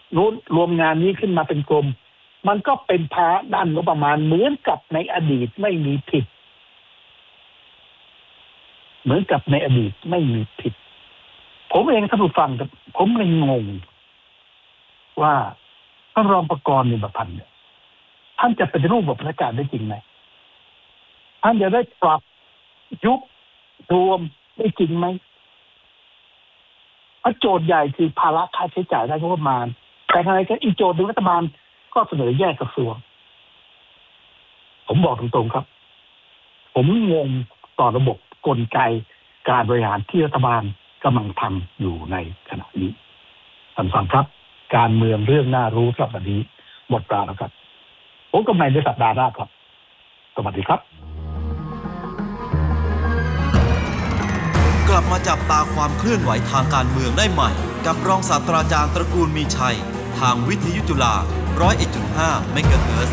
รวมงานนี้ขึ้นมาเป็นกรมมันก็เป็นภาระด้านงบประมาณเหมือนกับในอดีตไม่มีผิดผมเองท่านผู้ฟังครับผมเลยงงว่าท่านรองประกรณ์นิมพันธ์เนี่ยท่านจะเป็นรูปแบบราชการได้จริงไหมท่านจะได้ปรับยุบรวมได้จริงไหมเพราะโจทย์ใหญ่คือภาระค่าใช้จ่ายด้านงบประมาณแต่อะไรก็อีกโจทย์หนึ่งรัฐบาลก็เสนอแยกกระทรวงผมบอกตรงๆครับผมงงต่อระบบกลไกการบริหารที่รัฐบาลกำลังทำอยู่ในขณะนี้ท่านฟังครับการเมืองเรื่องน่ารู้สำหรับวันนี้หมดเวลาแล้วครับผมกำลังในสัปดาห์หน้าครับสวัสดีครับกลับมาจับตาความเคลื่อนไหวทางการเมืองได้ใหม่กับรองศาสตราจารย์ตระกูลมีชัยทางวิทยุจุฬา 101.5 เมกะเฮิรตซ์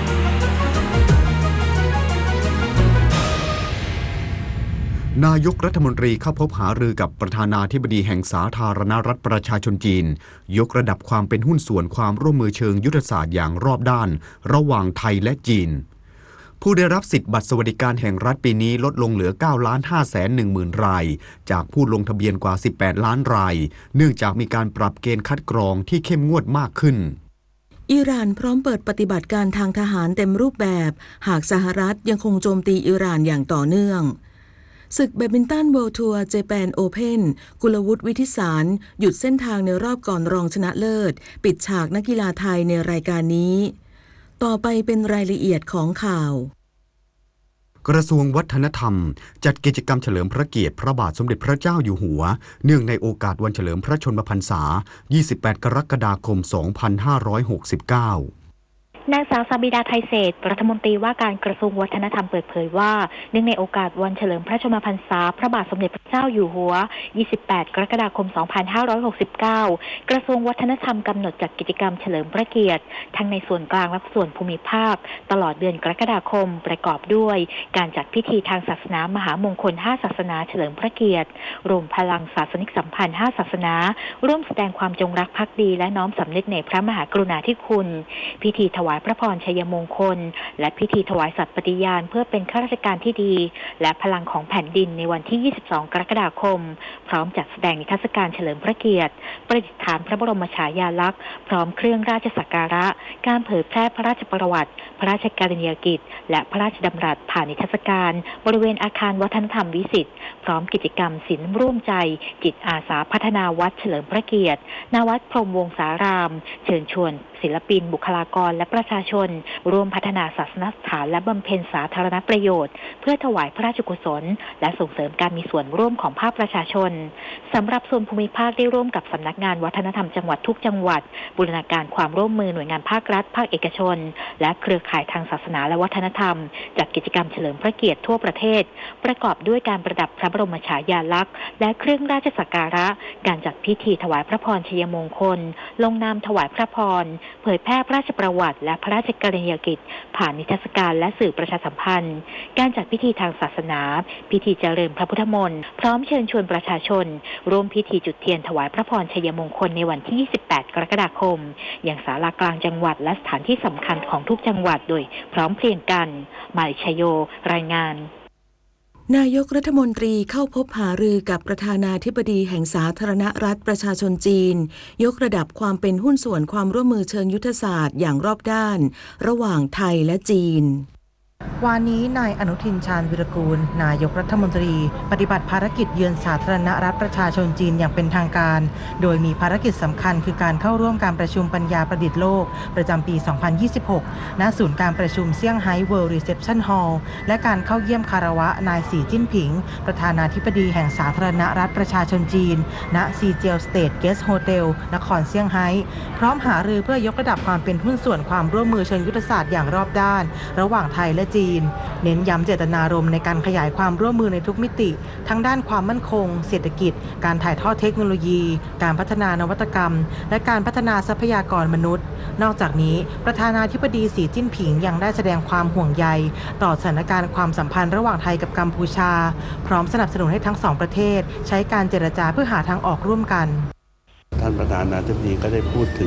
นายกรัฐมนตรีเข้าพบหารือกับประธานาธิบดีแห่งสาธารณรัฐประชาชนจีนยกระดับความเป็นหุ้นส่วนความร่วมมือเชิงยุทธศาสตร์อย่างรอบด้านระหว่างไทยและจีนผู้ได้รับสิทธิบัตรสวัสดิการแห่งรัฐปีนี้ลดลงเหลือ 9,510,000 รายจากผู้ลงทะเบียนกว่า 18 ล้านรายเนื่องจากมีการปรับเกณฑ์คัดกรองที่เข้มงวดมากขึ้นอิหร่านพร้อมเปิดปฏิบัติการทางทหารเต็มรูปแบบหากสหรัฐยังคงโจมตีอิหร่านอย่างต่อเนื่องศึกแบดมินตันเวิลด์ทัวร์เจแปนโอเพ่นกุลวุฒิวิทิสารหยุดเส้นทางในรอบก่อนรองชนะเลิศปิดฉากนักกีฬาไทยในรายการนี้ต่อไปเป็นรายละเอียดของข่าวกระทรวงวัฒนธรรมจัดกิจกรรมเฉลิมพระเกียรติพระบาทสมเด็จพระเจ้าอยู่หัวเนื่องในโอกาสวันเฉลิมพระชนมพรรษา 28 กรกฎาคม 2569 นางสาวซาบิดาไทยเศรษฐ์รัฐมนตรีว่าการกระทรวงวัฒนธรรมเปิดเผยว่าเนื่องในโอกาสวันเฉลิมพระชนมพรรษาพระบาทสมเด็จพระเจ้าอยู่หัว 28 กรกฎาคม 2569 กระทรวงวัฒนธรรมกำหนดจัดกิจกรรมเฉลิมพระเกียรติทั้งในส่วนกลางและส่วนภูมิภาคตลอดเดือนกรกฎาคมประกอบด้วยการจัดพิธีทางศาสนามหามงคล 5 ศาสนาเฉลิมพระเกียรติรวมพลังศาสนิกสัมพันธ์ 5 ศาสนาร่วมแสดงความจงรักภักดีและน้อมสำนึกในพระมหากรุณาธิคุณพิธีถวายพระพรชัยมงคลและพิธีถวายสัตย์ปฏิญาณเพื่อเป็นข้าราชการที่ดีและพลังของแผ่นดินในวันที่ 22 กรกฎาคมพร้อมจัดแสดงนิทรรศการเฉลิมพระเกียรติประดิษฐานพระบรมฉายาลักษณ์พร้อมเครื่องราชสักการะการเผยแพร่พระราชประวัติพระราชกรณียกิจและพระราชดำรัสผ่านนิทรรศการบริเวณอาคารวัฒนธรรมวิสิตพร้อมกิจกรรมศิลป์ร่วมใจจิตอาสาพัฒนาวัดเฉลิมพระเกียรติณวัดพรหมวงศารามเชิญชวนศิลปินบุคลากรและประชาชนร่วมพัฒนาศาสนสถานและบำเพ็ญสาธารณประโยชน์เพื่อถวายพระราชกุศลและส่งเสริมการมีส่วนร่วมของภาคประชาชนสำหรับส่วนภูมิภาคได้ร่วมกับสำนักงานวัฒนธรรมจังหวัดทุกจังหวัดบูรณาการความร่วมมือหน่วยงานภาครัฐภาคเอกชนและเครือข่ายทางศาสนาและวัฒนธรรมจัดกิจกรรมเฉลิมพระเกียรติทั่วประเทศประกอบด้วยการประดับพระบรมฉายาลักษณ์และเครื่องราชสักการะการจัดพิธีถวายพระพรชัยมงคลลงนามถวายพระพรเผยแพร่พระราชประวัติและพระราชกรณียกิจผ่านนิทรรศการและสื่อประชาสัมพันธ์การจัดพิธีทางศาสนาพิธีเจริญพระพุทธมนต์พร้อมเชิญชวนประชาชนร่วมพิธีจุดเทียนถวายพระพรชัยมงคลในวันที่ 28 กรกฎาคมอย่างศาลากลางจังหวัดและสถานที่สำคัญของทุกจังหวัดโดยพร้อมเพรียงกันมาลิชโยรายงานนายกรัฐมนตรีเข้าพบหารือกับประธานาธิบดีแห่งสาธารณรัฐประชาชนจีนยกระดับความเป็นหุ้นส่วนความร่วมมือเชิงยุทธศาสตร์อย่างรอบด้านระหว่างไทยและจีนวันนี้นายอนุทินชาญวิรากูลนายกรัฐมนตรีปฏิบัติภารกิจเยือนสาธารณรัฐประชาชนจีนอย่างเป็นทางการโดยมีภารกิจสำคัญคือการเข้าร่วมการประชุมปัญญาประดิษฐ์โลกประจำปี 2026 ณ ศูนย์การประชุมเซี่ยงไฮ้ World Reception Hall และการเข้าเยี่ยมคารวะนายสีจิ้นผิงประธานาธิบดีแห่งสาธารณรัฐประชาชนจีนณซีเจียวสเตทเกสต์โฮเทลนครเซี่ยงไฮ้พร้อมหารือเพื่อยกระดับความเป็นหุ้นส่วนความร่วมมือเชิงยุทธศาสตร์อย่างรอบด้านระหว่างไทยและจีนเน้นย้ำเจตนารมณ์ในการขยายความร่วมมือในทุกมิติทั้งด้านความมั่นคงเศรษฐกิจการถ่ายทอดเทคโนโลยีการพัฒนานวัตกรรมและการพัฒนาทรัพยากรมนุษย์นอกจากนี้ประธานาธิบดีสีจิ้นผิงยังได้แสดงความห่วงใยต่อสถานการณ์ความสัมพันธ์ระหว่างไทยกับกัมพูชาพร้อมสนับสนุนให้ทั้งสองประเทศใช้การเจรจาเพื่อหาทางออกร่วมกันท่านประธานาธิบดีก็ได้พูดถึง